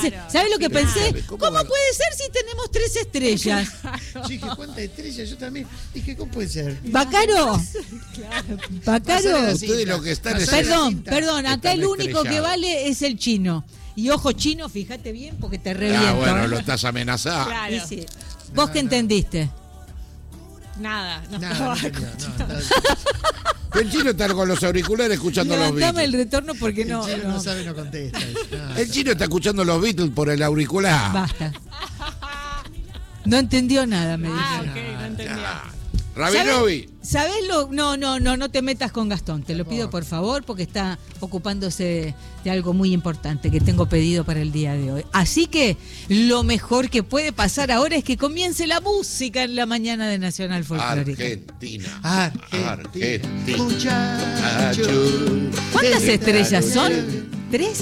¿sabes lo que pensé? ¿Cómo ¿Cómo va? puede ser si tenemos 3 estrellas? Yo dije, ¿cuántas estrellas? Yo también dije, ¿cómo puede ser? Bacaro. Bacaro. Ustedes lo que están es... Perdón, acá Están el único que estrellados. vale es el chino. Y ojo, chino, fíjate bien porque te reviento. Ah, bueno, ¿eh? lo estás amenazando. Claro. Y sí. ¿Vos qué entendiste? Nada, no No, estaba no entendía, escuchando. El chino está con los auriculares escuchando los Levantame Beatles. el retorno porque El no. chino no sabe, no contesta. No. El chino está escuchando los Beatles por el auricular. Basta. No entendió nada, me dice. Ok, no entendía. Rabinovi. ¿Sabés lo? No te metas con Gastón, te lo pido por favor, porque está ocupándose de algo muy importante que tengo pedido para el día de hoy. Así que lo mejor que puede pasar ahora es que comience la música en la mañana de Nacional Folclórica. Argentina. Argentina. Muchacho. ¿Cuántas estrellas son? 3.